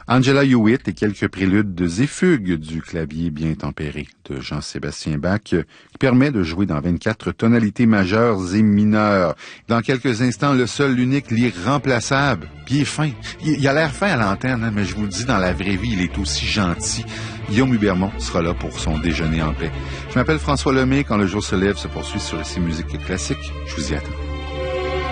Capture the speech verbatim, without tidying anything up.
Angela Hewitt et quelques préludes et fugues du clavier bien tempéré de Jean-Sébastien Bach qui permet de jouer dans vingt-quatre tonalités majeures et mineures. Dans quelques instants, le seul, l'unique, l'irremplaçable, puis il est fin. Il, il a l'air fin à l'antenne, hein, mais je vous le dis, dans la vraie vie, il est aussi gentil. Guillaume Hubermont sera là pour son déjeuner en paix. Je m'appelle François Lemay. Quand le jour se lève se poursuit sur ici Musique classique. Je vous y attends.